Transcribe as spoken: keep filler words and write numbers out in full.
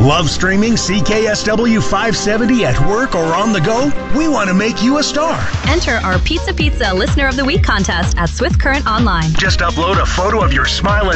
Love streaming C K S W five seventy at work or on the go? We want to make you a star. Enter our Pizza Pizza Listener of the Week contest at Swift Current Online. Just upload a photo of your smiling